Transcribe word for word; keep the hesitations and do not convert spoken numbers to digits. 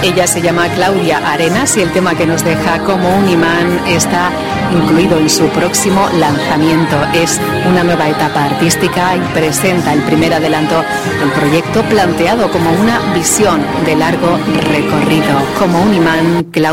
Ella se llama Claudia Arenas y el tema que nos deja como un imán está incluido en su próximo lanzamiento. Es una nueva etapa artística y presenta el primer adelanto del proyecto planteado como una visión de largo recorrido. Como un imán, Claudia